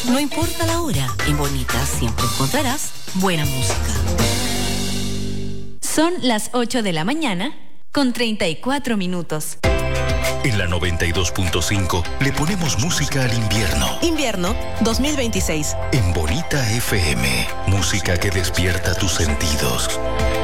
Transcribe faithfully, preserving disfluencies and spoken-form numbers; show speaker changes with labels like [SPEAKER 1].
[SPEAKER 1] No importa la hora, en Bonita siempre encontrarás buena música.
[SPEAKER 2] Son las ocho de la mañana con treinta y cuatro minutos.
[SPEAKER 3] En la noventa y dos punto cinco le ponemos música al invierno.
[SPEAKER 4] Invierno dos mil veintiséis.
[SPEAKER 3] En Bonita F M, música que despierta tus sentidos.